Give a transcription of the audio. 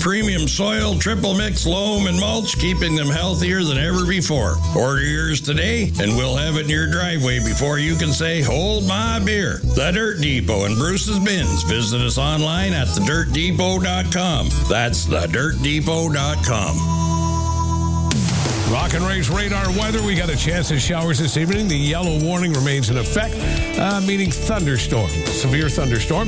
premium soil, triple mix loam, and mulch, keeping them healthier than ever before. Order yours today, and we'll have it in your driveway before you can say, hold my beer. The Dirt Depot in Bruce's Bins. Visit us online at thedirtdepot.com. That's thedirtdepot.com. Rock and Race radar weather. We got a chance of showers this evening. The yellow warning remains in effect, meaning thunderstorms, severe thunderstorms.